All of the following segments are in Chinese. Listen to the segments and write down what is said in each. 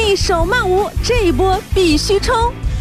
力手慢无，这一波必须冲！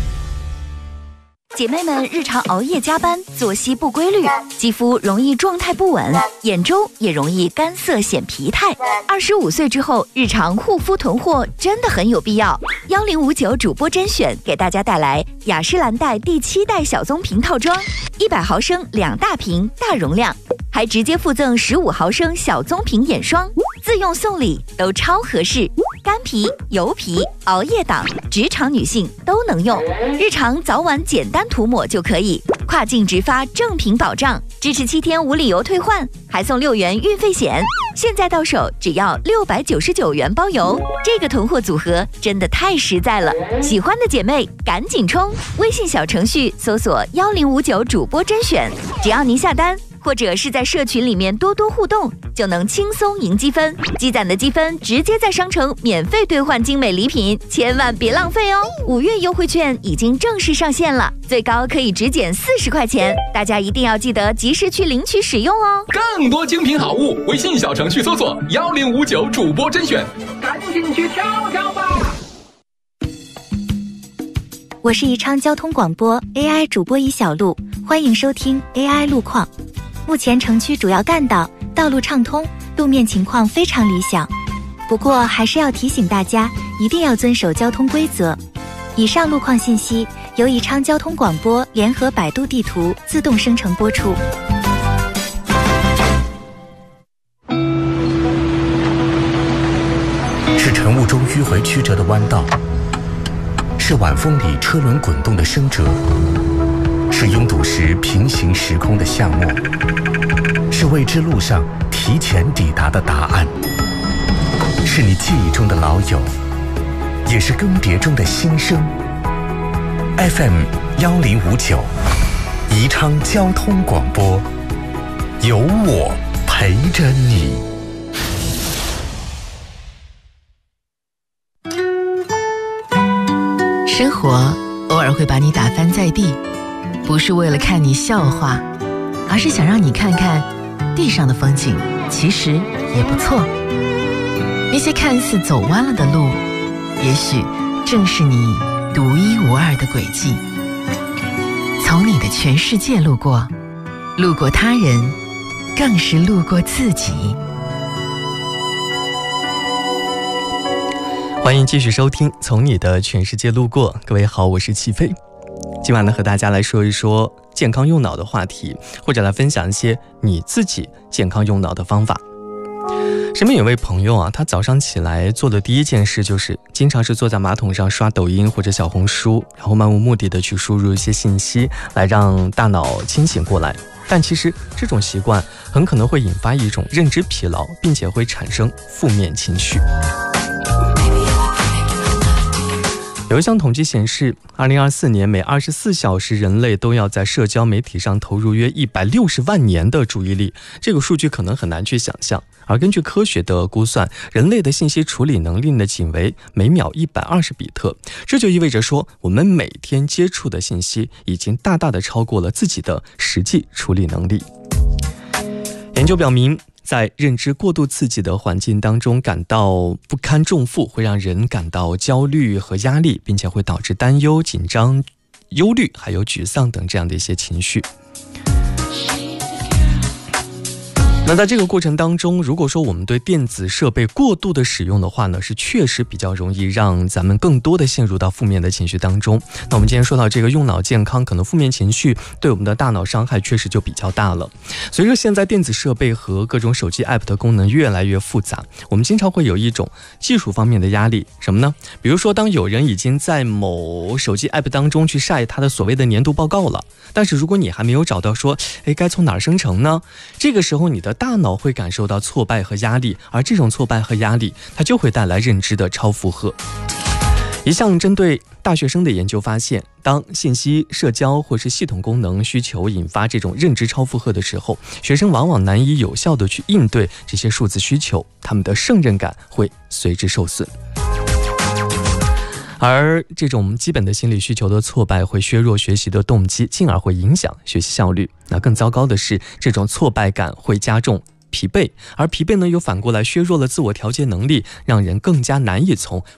姐妹们日常熬夜加班，作息不规律，肌肤容易状态不稳，眼周也容易干涩显疲态。25岁之后，日常护肤囤货真的很有必要。1059主播甄选给大家带来雅诗兰黛第7代小棕瓶套装，100毫升2大瓶，大容量，还直接附赠15毫升小棕瓶眼霜，自用送礼都超合适。干皮、油皮、熬夜党、职场女性都能用，日常早晚简单涂抹就可以。跨境直发正品保障，支持7天无理由退换，还送6元运费险。现在到手只要699元包邮，这个囤货组合真的太实在了。喜欢的姐妹赶紧冲！微信小程序搜索1059主播甄选，只要您下单，或者是在社群里面多多互动，就能轻松赢积分，积攒的积分直接在商城免费兑换精美礼品，千万别浪费哦！5月优惠券已经正式上线了，最高可以直减40块钱，大家一定要记得及时去领取使用哦！ 更多精品好物，微信小程序搜索1059主播甄选，赶紧去挑挑吧！ 我是宜昌交通广播 AI 主播宜小璐，欢迎收听 AI 路况。目前城区主要干道道路畅通，路面情况非常理想，不过还是要提醒大家一定要遵守交通规则。以上路况信息由宜昌交通广播联合百度地图自动生成播出。 是晨雾中迂回曲折的弯道，是晚风里车轮滚动的声折，是拥堵时平行时空的巷陌，是未知路上提前抵达的答案，是你记忆中的老友，也是更迭中的新生。FM 1059，宜昌交通广播，有我陪着你。 生活偶尔会把你打翻在地，不是为了看你笑话，而是想让你看看地上的风景其实也不错。那些看似走弯了的路，也许正是你独一无二的轨迹。从你的全世界路过，路过他人，更是路过自己。 欢迎继续收听《从你的全世界路过》，各位好，我是齐飞。今晚呢，和大家来说一说健康用脑的话题，或者来分享一些你自己健康用脑的方法。身边有位朋友啊，他早上起来做的第一件事就是经常是坐在马桶上刷抖音或者小红书，然后漫无目的的去输入一些信息来让大脑清醒过来。但其实这种习惯很可能会引发一种认知疲劳，并且会产生负面情绪。有一项统计显示，2024年每24小时人类都要在社交媒体上投入约160万年的注意力，这个数据可能很难去想象。而根据科学的估算，人类的信息处理能力呢仅为每秒120比特，这就意味着说，我们每天接触的信息已经大大的超过了自己的实际处理能力。研究表明，在认知过度刺激的环境当中感到不堪重负，会让人感到焦虑和压力，并且会导致担忧、紧张、忧虑还有沮丧等这样的一些情绪。那在这个过程当中，如果说我们对电子设备过度的使用的话呢，是确实比较容易让咱们更多的陷入到负面的情绪当中。那我们今天说到这个用脑健康，可能负面情绪对我们的大脑伤害确实就比较大了。随着现在电子设备和各种手机 app 的功能越来越复杂，我们经常会有一种技术方面的压力。什么呢？比如说当有人已经在某手机 app 当中去晒他的所谓的年度报告了，但是如果你还没有找到说该从哪儿生成呢，这个时候你的大脑会感受到挫败和压力，而这种挫败和压力它就会带来认知的超负荷。一项针对大学生的研究发现，当信息、社交或是系统功能需求引发这种认知超负荷的时候，学生往往难以有效地去应对这些数字需求，他们的胜任感会随之受损。而这种基本的心理需求的挫败会削弱学习的动机，进而会影响学习效率。那更糟糕的是，这种挫败感会加重疲惫，而疲惫呢又反过来削弱了自我调节能力，让人更加难以从